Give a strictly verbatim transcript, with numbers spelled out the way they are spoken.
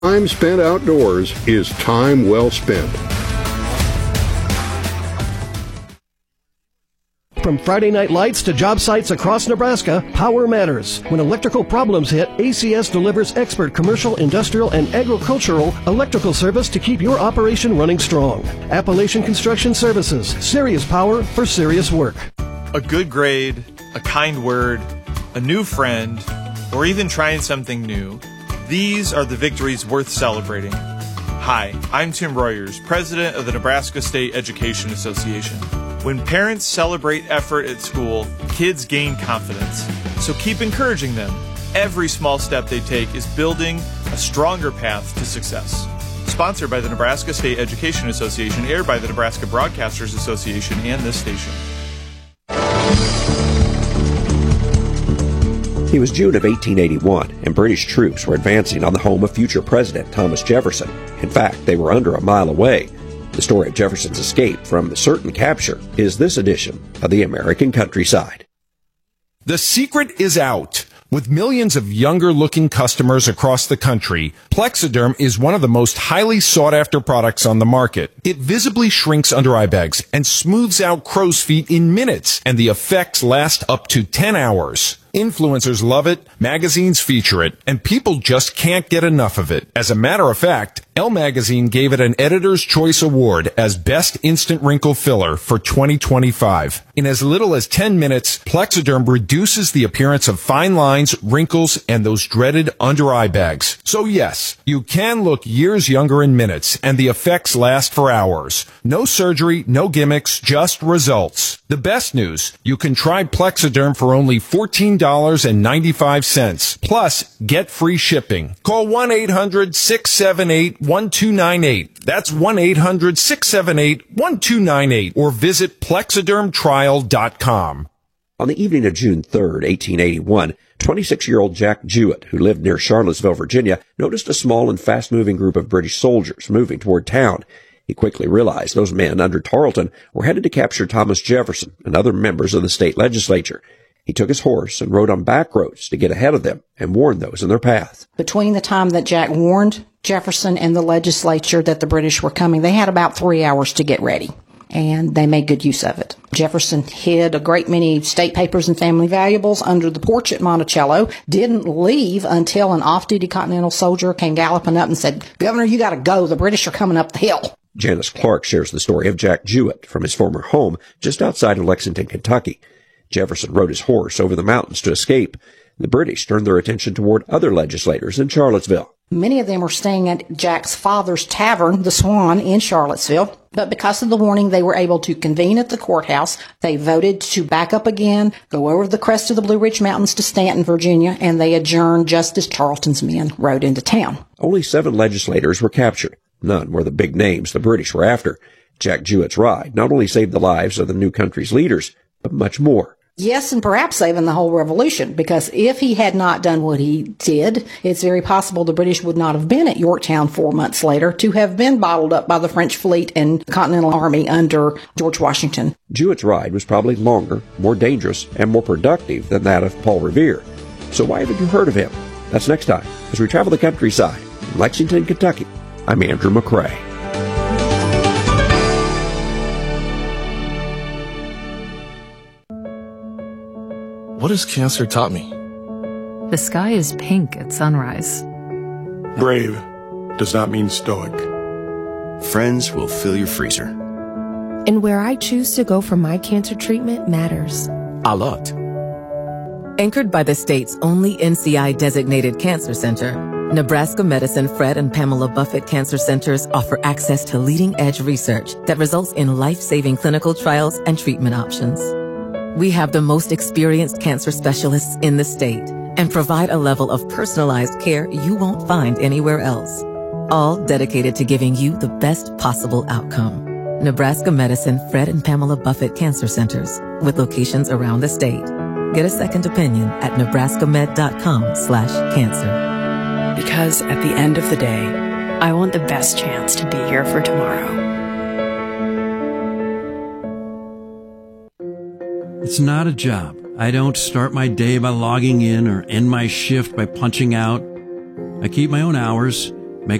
Time spent outdoors is time well spent. From Friday night lights to job sites across Nebraska, power matters. When electrical problems hit, A C S delivers expert commercial, industrial, and agricultural electrical service to keep your operation running strong. Appalachian Construction Services. Serious power for serious work. A good grade, a kind word, a new friend, or even trying something new. These are the victories worth celebrating. Hi, I'm Tim Royers, president of the Nebraska State Education Association. When parents celebrate effort at school, kids gain confidence. So keep encouraging them. Every small step they take is building a stronger path to success. Sponsored by the Nebraska State Education Association, aired by the Nebraska Broadcasters Association and this station. It was June of eighteen eighty-one, and British troops were advancing on the home of future President Thomas Jefferson. In fact, they were under a mile away. The story of Jefferson's escape from the certain capture is this edition of the American Countryside. The secret is out. With millions of younger-looking customers across the country, Plexiderm is one of the most highly sought-after products on the market. It visibly shrinks under eye bags and smooths out crow's feet in minutes, and the effects last up to ten hours. Influencers love it, magazines feature it, and people just can't get enough of it. As a matter of fact, Elle Magazine gave it an Editor's Choice Award as Best Instant Wrinkle Filler for twenty twenty-five. In as little as ten minutes, Plexiderm reduces the appearance of fine lines, wrinkles, and those dreaded under-eye bags. So yes, you can look years younger in minutes, and the effects last for hours. No surgery, no gimmicks, just results. The best news, you can try Plexiderm for only fourteen dollars and ninety-five cents. Plus, get free shipping. Call one eight hundred six seven eight one two nine eight. That's one eight hundred six seven eight one two nine eight. Or visit plexiderm trial dot com. On the evening of June third, eighteen eighty-one, twenty-six-year-old Jack Jewett, who lived near Charlottesville, Virginia, noticed a small and fast-moving group of British soldiers moving toward town. He quickly realized those men under Tarleton were headed to capture Thomas Jefferson and other members of the state legislature. He took his horse and rode on back roads to get ahead of them and warn those in their path. Between the time that Jack warned Jefferson and the legislature that the British were coming, they had about three hours to get ready, and they made good use of it. Jefferson hid a great many state papers and family valuables under the porch at Monticello, didn't leave until an off-duty Continental soldier came galloping up and said, "Governor, you got to go. The British are coming up the hill." Janice Clark shares the story of Jack Jewett from his former home just outside of Lexington, Kentucky. Jefferson rode his horse over the mountains to escape. The British turned their attention toward other legislators in Charlottesville. Many of them were staying at Jack's father's tavern, the Swan, in Charlottesville. But because of the warning, they were able to convene at the courthouse. They voted to back up again, go over the crest of the Blue Ridge Mountains to Stanton, Virginia, and they adjourned just as Tarleton's men rode into town. Only seven legislators were captured. None were the big names the British were after. Jack Jewett's ride not only saved the lives of the new country's leaders, but much more. Yes, and perhaps saving the whole revolution, because if he had not done what he did, it's very possible the British would not have been at Yorktown four months later to have been bottled up by the French fleet and the Continental Army under George Washington. Jewett's ride was probably longer, more dangerous, and more productive than that of Paul Revere. So why haven't you heard of him? That's next time as we travel the countryside in Lexington, Kentucky. I'm Andrew McCrae. What has cancer taught me? The sky is pink at sunrise. Brave does not mean stoic. Friends will fill your freezer. And where I choose to go for my cancer treatment matters. A lot. Anchored by the state's only N C I-designated cancer center, Nebraska Medicine Fred and Pamela Buffett Cancer Centers offer access to leading-edge research that results in life-saving clinical trials and treatment options. We have the most experienced cancer specialists in the state and provide a level of personalized care you won't find anywhere else, all dedicated to giving you the best possible outcome. Nebraska Medicine Fred and Pamela Buffett Cancer Centers, with locations around the state. Get a second opinion at nebraskamed.com slash cancer. Because at the end of the day, I want the best chance to be here for tomorrow. It's not a job. I don't start my day by logging in or end my shift by punching out. I keep my own hours